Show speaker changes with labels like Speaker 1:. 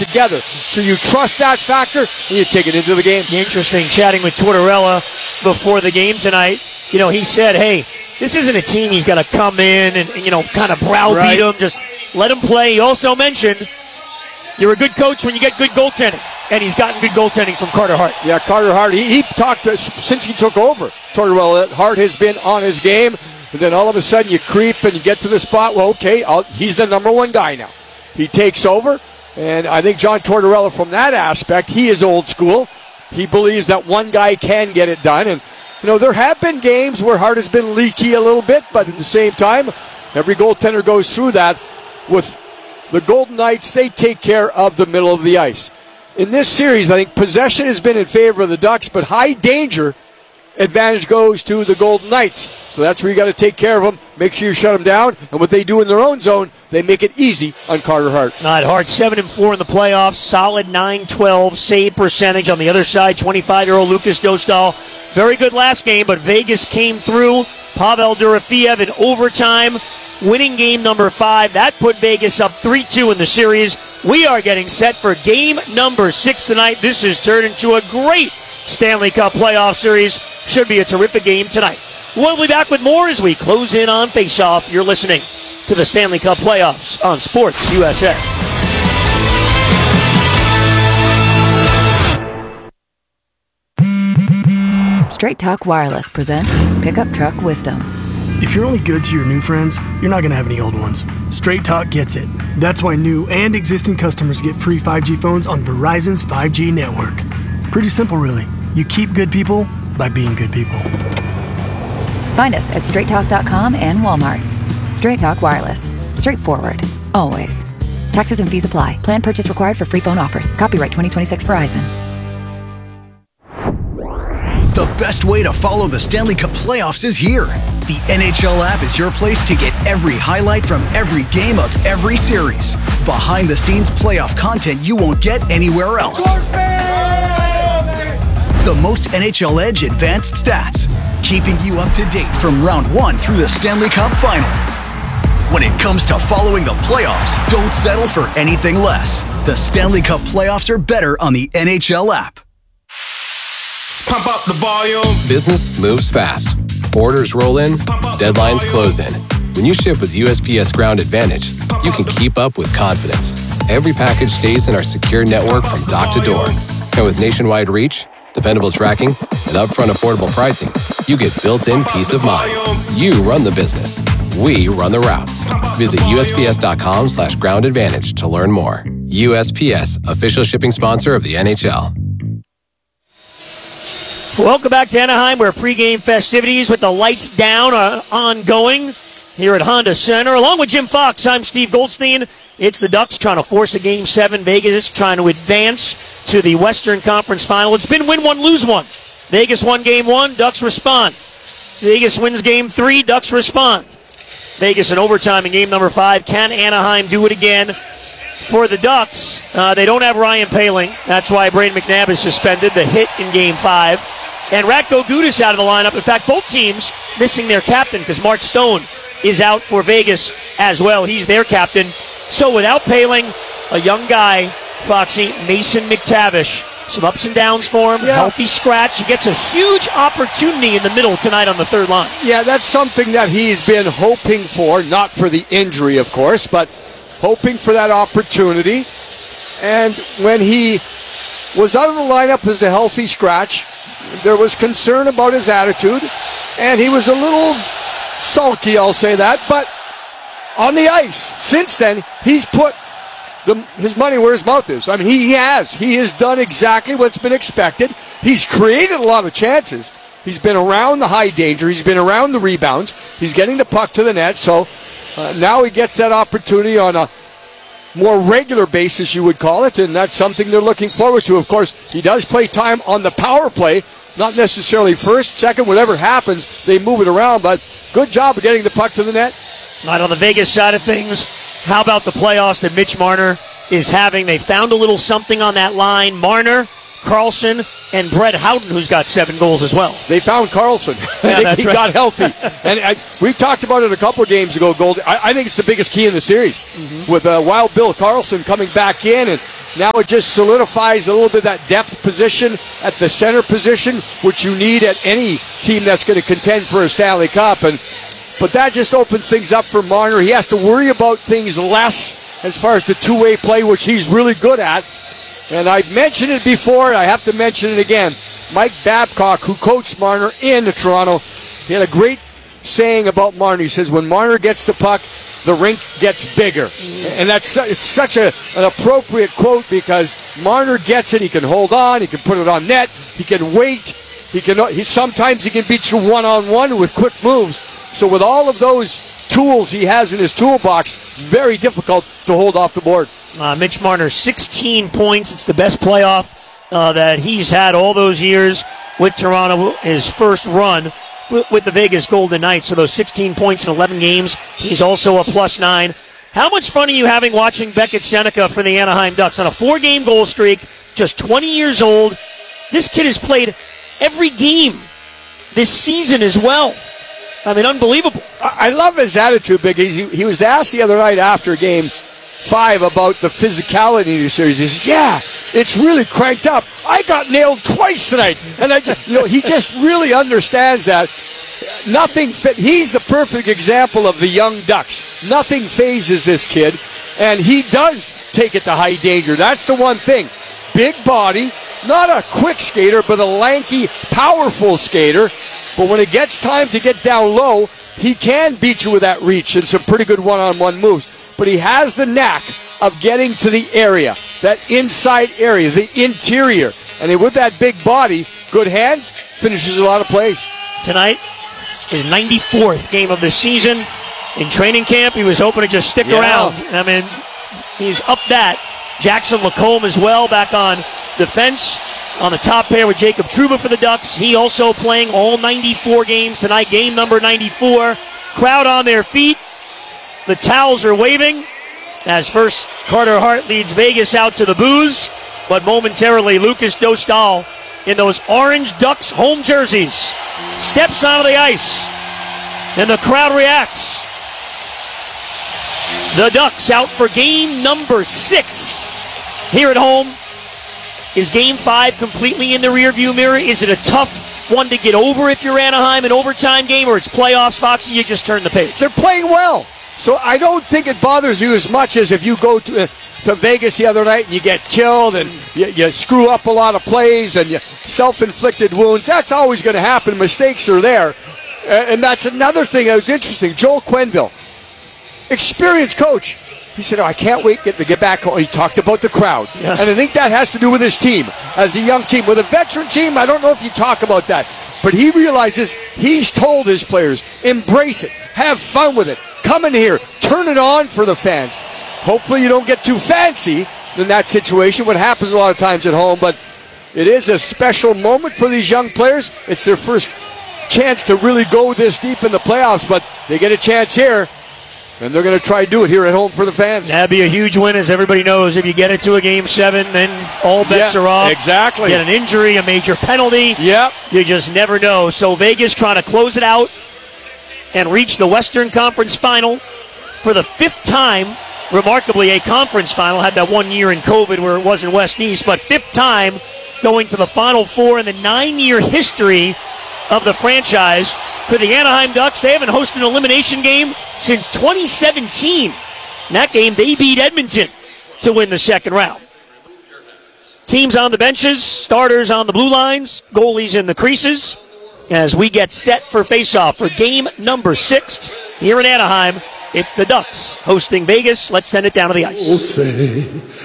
Speaker 1: together. So you trust that factor, and you take it into the game.
Speaker 2: Interesting, chatting with Tortorella before the game tonight. He said, hey, this isn't a team he's got to come in and kind of browbeat them. Just let him play. He also mentioned you're a good coach when you get good goaltending. And he's gotten good goaltending from Carter Hart.
Speaker 1: Yeah, Carter Hart, he talked to us since he took over. Tortorella, Hart has been on his game. And then all of a sudden you creep and you get to the spot. Well, okay, he's the number one guy now. He takes over. And I think John Tortorella, from that aspect, he is old school. He believes that one guy can get it done. And, there have been games where Hart has been leaky a little bit, but at the same time, every goaltender goes through that. With the Golden Knights, they take care of the middle of the ice. In this series, I think possession has been in favor of the Ducks, but high danger advantage goes to the Golden Knights. So that's where you got to take care of them. Make sure you shut them down. And what they do in their own zone, they make it easy on Carter Hart.
Speaker 2: Hart 7-4 in the playoffs. Solid .912 save percentage. On the other side, 25-year-old Lucas Dostal. Very good last game, but Vegas came through. Pavel Dorofeev in overtime, winning game number 5. That put Vegas up 3-2 in the series. We are getting set for game number 6 tonight. This has turned into a great Stanley Cup playoff series. Should be a terrific game tonight. We'll be back with more as we close in on Face-Off. You're listening to the Stanley Cup playoffs on Sports USA.
Speaker 3: Straight Talk Wireless presents Pickup Truck Wisdom.
Speaker 4: If you're only good to your new friends, you're not going to have any old ones. Straight Talk gets it. That's why new and existing customers get free 5G phones on Verizon's 5G network. Pretty simple, really. You keep good people by being good people.
Speaker 3: Find us at straighttalk.com and Walmart. Straight Talk Wireless. Straightforward. Always. Taxes and fees apply. Plan purchase required for free phone offers. Copyright 2026 Verizon.
Speaker 5: The best way to follow the Stanley Cup playoffs is here. The NHL app is your place to get every highlight from every game of every series. Behind-the-scenes playoff content you won't get anywhere else. The most NHL Edge advanced stats, keeping you up to date from round 1 through the Stanley Cup final. When it comes to following the playoffs, don't settle for anything less. The Stanley Cup playoffs are better on the NHL app.
Speaker 6: Pump up the volume.
Speaker 7: Business moves fast. Orders roll in, deadlines close in. When you ship with USPS Ground Advantage, you can keep up with confidence. Every package stays in our secure network from dock to door. And with nationwide reach, dependable tracking, and upfront affordable pricing, you get built-in peace of mind. You run the business. We run the routes. Visit USPS.com/Ground Advantage to learn more. USPS, official shipping sponsor of the NHL.
Speaker 2: Welcome back to Anaheim, where pregame festivities with the lights down are ongoing here at Honda Center. Along with Jim Fox, I'm Steve Goldstein. It's the Ducks trying to force a Game 7. Vegas trying to advance to the Western Conference Final. It's been win one, lose one. Vegas won Game 1, Ducks respond. Vegas wins Game 3, Ducks respond. Vegas in overtime in game number 5. Can Anaheim do it again? For the Ducks, they don't have Ryan Poehling. That's why Braden McNabb is suspended, the hit in Game 5. And Ratko Gudas out of the lineup. In fact, both teams missing their captain because Mark Stone is out for Vegas as well. He's their captain. So without Poehling, a young guy, Foxy, Mason McTavish. Some ups and downs for him, healthy scratch. He gets a huge opportunity in the middle tonight on the third line.
Speaker 1: Yeah, that's something that he's been hoping for, not for the injury, of course, but hoping for that opportunity. And when he was out of the lineup as a healthy scratch, there was concern about his attitude, and he was a little sulky, I'll say that, but on the ice, since then, he's put his money where his mouth is. I mean, he has done exactly what's been expected. He's created a lot of chances. He's been around the high danger. He's been around the rebounds. He's getting the puck to the net, so now he gets that opportunity on a more regular basis, you would call it, and that's something they're looking forward to. Of course, he does play time on the power play, not necessarily first, second, whatever happens, they move it around, but good job of getting the puck to the net.
Speaker 2: Right on the Vegas side of things, how about the playoffs that Mitch Marner is having? They found a little something on that line. Marner, Carlson, and Brett Howden, who's got 7 goals as well.
Speaker 1: They found Carlson.
Speaker 2: Yeah,
Speaker 1: he got healthy. And we talked about it a couple of games ago, Gold. I think it's the biggest key in the series with Wild Bill Carlson coming back in and Now it just solidifies a little bit of that depth position at the center position, which you need at any team that's going to contend for a Stanley Cup. But that just opens things up for Marner. He has to worry about things less as far as the two-way play, which he's really good at. And I've mentioned it before, and I have to mention it again. Mike Babcock, who coached Marner in Toronto, he had a great saying about Marner. He says, when Marner gets the puck, the rink gets bigger. And it's such an appropriate quote because Marner gets it. He can hold on. He can put it on net. He can wait. Sometimes he can beat you one-on-one with quick moves. So with all of those tools he has in his toolbox, very difficult to hold off the board.
Speaker 2: Mitch Marner, 16 points. It's the best playoff that he's had all those years with Toronto, his first run with the Vegas Golden Knights. So those 16 points in 11 games. He's also a +9. How much fun are you having watching Beckett Seneca for the Anaheim Ducks on a 4-game goal streak, just 20 years old? This kid has played every game this season as well. I mean, unbelievable.
Speaker 1: I love his attitude, Big. He was asked the other night after Game 5 about the physicality of the series. He says, yeah, it's really cranked up. I got nailed twice tonight. And he just really understands that. He's the perfect example of the young Ducks. Nothing phases this kid, and he does take it to high danger. That's the one thing. Big body, not a quick skater, but a lanky, powerful skater. But when it gets time to get down low, he can beat you with that reach and some pretty good one-on-one moves. But he has the knack of getting to the area, that inside area, the interior. And with that big body, good hands, finishes a lot of plays.
Speaker 2: Tonight, his 94th game of the season. In training camp, he was hoping to just stick around. I mean, he's up that. Jackson Lacombe as well, back on defense. On the top pair with Jacob Trouba for the Ducks. He also playing all 94 games tonight, game number 94. Crowd on their feet. The towels are waving as first Carter Hart leads Vegas out to the booze, but momentarily Lucas Dostal in those orange Ducks home jerseys steps onto the ice, and the crowd reacts. The Ducks out for game number 6 here at home. Is Game 5 completely in the rearview mirror? Is it a tough one to get over if you're Anaheim, an overtime game, or it's playoffs, Foxy, you just turn the page?
Speaker 1: They're playing well. So I don't think it bothers you as much as if you go to Vegas the other night and you get killed and you screw up a lot of plays and you self-inflicted wounds. That's always going to happen. Mistakes are there. And that's another thing that was interesting. Joel Quenneville, experienced coach. He said, I can't wait to get back home. He talked about the crowd. Yeah. And I think that has to do with his team. As a young team. With a veteran team, I don't know if you talk about that. But he realizes he's told his players, embrace it. Have fun with it. Come in here. Turn it on for the fans. Hopefully you don't get too fancy in that situation, what happens a lot of times at home. But it is a special moment for these young players. It's their first chance to really go this deep in the playoffs. But they get a chance here. And they're going to try to do it here at home for the fans.
Speaker 2: That'd be a huge win, as everybody knows. If you get it to a Game 7, then all bets are off.
Speaker 1: Exactly.
Speaker 2: Get an injury, a major penalty.
Speaker 1: Yep.
Speaker 2: You just never know. So Vegas trying to close it out and reach the Western Conference Final for the 5th time. Remarkably, a conference final. Had that 1 year in COVID where it wasn't West-East. But 5th time going to the Final Four in the 9-year history of the franchise. For the Anaheim Ducks, they haven't hosted an elimination game since 2017. In that game, they beat Edmonton to win the second round. Teams on the benches, starters on the blue lines, goalies in the creases, as we get set for face-off for game number 6 here in Anaheim. It's the Ducks hosting Vegas. Let's send it down to the ice.